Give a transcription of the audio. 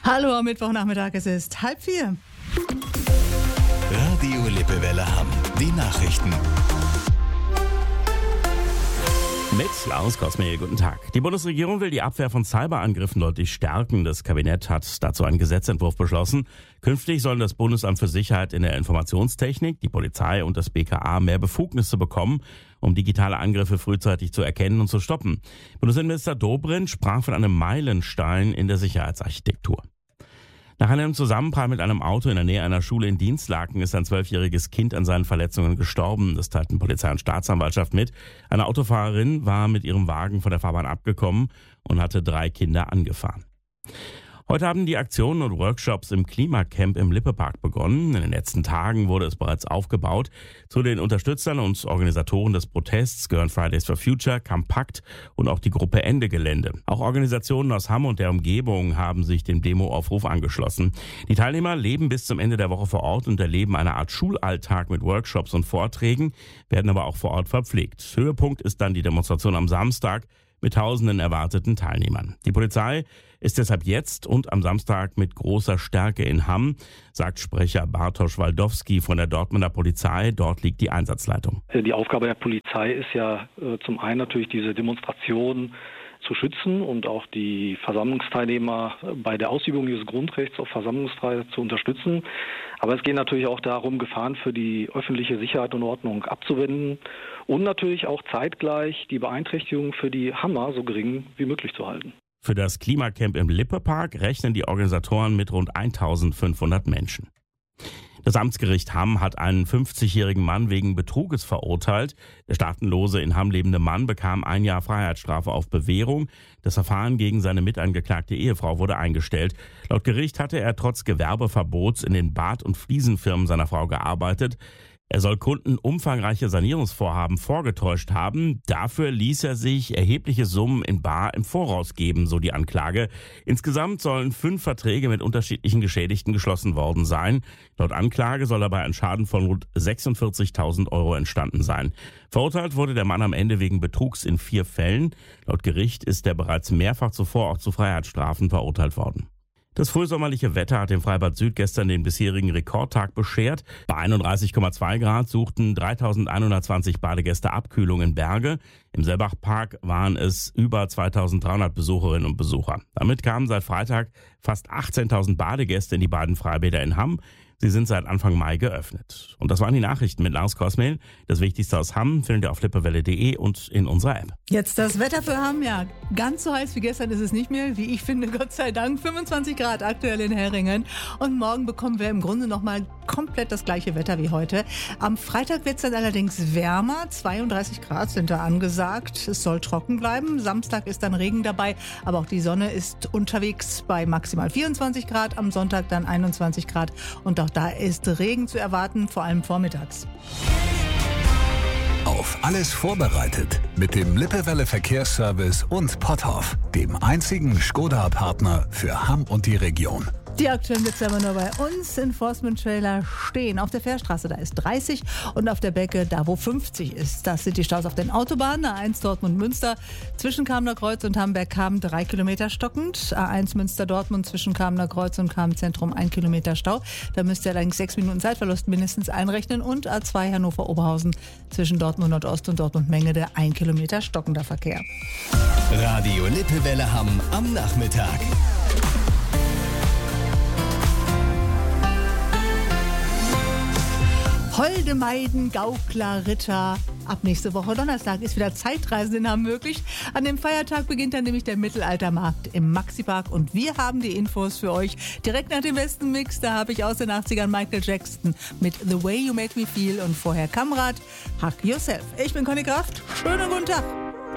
Hallo, am Mittwochnachmittag, es ist 3:30. Radio Lippewelle Hamm. Die Nachrichten. Mit Lars Kosmel, guten Tag. Die Bundesregierung will die Abwehr von Cyberangriffen deutlich stärken. Das Kabinett hat dazu einen Gesetzentwurf beschlossen. Künftig sollen das Bundesamt für Sicherheit in der Informationstechnik, die Polizei und das BKA mehr Befugnisse bekommen, um digitale Angriffe frühzeitig zu erkennen und zu stoppen. Bundesinnenminister Dobrindt sprach von einem Meilenstein in der Sicherheitsarchitektur. Nach einem Zusammenprall mit einem Auto in der Nähe einer Schule in Dinslaken ist ein 12-jähriges Kind an seinen Verletzungen gestorben. Das teilten Polizei und Staatsanwaltschaft mit. Eine Autofahrerin war mit ihrem Wagen von der Fahrbahn abgekommen und hatte 3 Kinder angefahren. Heute haben die Aktionen und Workshops im Klimacamp im Lippepark begonnen. In den letzten Tagen wurde es bereits aufgebaut. Zu den Unterstützern und Organisatoren des Protests gehören Fridays for Future, Campakt und auch die Gruppe Ende Gelände. Auch Organisationen aus Hamm und der Umgebung haben sich dem Demoaufruf angeschlossen. Die Teilnehmer leben bis zum Ende der Woche vor Ort und erleben eine Art Schulalltag mit Workshops und Vorträgen, werden aber auch vor Ort verpflegt. Höhepunkt ist dann die Demonstration am Samstag mit tausenden erwarteten Teilnehmern. Die Polizei ist deshalb jetzt und am Samstag mit großer Stärke in Hamm, sagt Sprecher Bartosz Waldowski von der Dortmunder Polizei. Dort liegt die Einsatzleitung. Die Aufgabe der Polizei ist ja zum einen natürlich diese Demonstration zu schützen und auch die Versammlungsteilnehmer bei der Ausübung dieses Grundrechts auf Versammlungsfreiheit zu unterstützen. Aber es geht natürlich auch darum, Gefahren für die öffentliche Sicherheit und Ordnung abzuwenden und natürlich auch zeitgleich die Beeinträchtigung für die Hammer so gering wie möglich zu halten. Für das Klimacamp im Lippepark rechnen die Organisatoren mit rund 1500 Menschen. Das Amtsgericht Hamm hat einen 50-jährigen Mann wegen Betruges verurteilt. Der staatenlose in Hamm lebende Mann bekam 1 Jahr Freiheitsstrafe auf Bewährung. Das Verfahren gegen seine mitangeklagte Ehefrau wurde eingestellt. Laut Gericht hatte er trotz Gewerbeverbots in den Bad- und Fliesenfirmen seiner Frau gearbeitet. Er soll Kunden umfangreiche Sanierungsvorhaben vorgetäuscht haben. Dafür ließ er sich erhebliche Summen in bar im Voraus geben, so die Anklage. Insgesamt sollen 5 Verträge mit unterschiedlichen Geschädigten geschlossen worden sein. Laut Anklage soll dabei ein Schaden von rund 46.000 Euro entstanden sein. Verurteilt wurde der Mann am Ende wegen Betrugs in 4 Fällen. Laut Gericht ist er bereits mehrfach zuvor auch zu Freiheitsstrafen verurteilt worden. Das frühsommerliche Wetter hat dem Freibad Süd gestern den bisherigen Rekordtag beschert. Bei 31,2 Grad suchten 3.120 Badegäste Abkühlung in Berge. Im Sellbachpark waren es über 2.300 Besucherinnen und Besucher. Damit kamen seit Freitag fast 18.000 Badegäste in die beiden Freibäder in Hamm. Sie sind seit Anfang Mai geöffnet. Und das waren die Nachrichten mit Lars Kosmel. Das Wichtigste aus Hamm findet ihr auf lippewelle.de und in unserer App. Jetzt das Wetter für Hamm, ja, ganz so heiß wie gestern ist es nicht mehr, wie ich finde, Gott sei Dank. 25 Grad aktuell in Herringen. Und morgen bekommen wir im Grunde nochmal komplett das gleiche Wetter wie heute. Am Freitag wird es dann allerdings wärmer. 32 Grad sind da angesagt. Es soll trocken bleiben. Samstag ist dann Regen dabei, aber auch die Sonne ist unterwegs bei maximal 24 Grad. Am Sonntag dann 21 Grad. Und auch da ist Regen zu erwarten, vor allem vormittags. Auf alles vorbereitet mit dem Lippewelle Verkehrsservice und Potthoff, dem einzigen Skoda-Partner für Hamm und die Region. Die aktuellen Witze aber nur bei uns. Enforcement-Trailer stehen auf der Fährstraße, da ist 30 und auf der Becke, da wo 50 ist. Das sind die Staus auf den Autobahnen. A1 Dortmund-Münster zwischen Kamener Kreuz und Hamburg-Kamm 3 Kilometer stockend. A1 Münster-Dortmund zwischen Kamener Kreuz und Kamm-Zentrum 1 Kilometer Stau. Da müsst ihr allerdings 6 Minuten Zeitverlust mindestens einrechnen. Und A2 Hannover-Oberhausen zwischen Dortmund Nordost und Dortmund-Mengede 1 Kilometer stockender Verkehr. Radio Lippewelle Hamm am Nachmittag. Holde Maiden, Gaukler, Ritter. Ab nächste Woche Donnerstag ist wieder Zeitreisen in Hamm möglich. An dem Feiertag beginnt dann nämlich der Mittelaltermarkt im Maxipark und wir haben die Infos für euch. Direkt nach dem besten Mix, da habe ich aus den 80ern Michael Jackson mit The Way You Make Me Feel und vorher Kamrat, Hug Yourself. Ich bin Conny Kraft. Schönen guten Tag.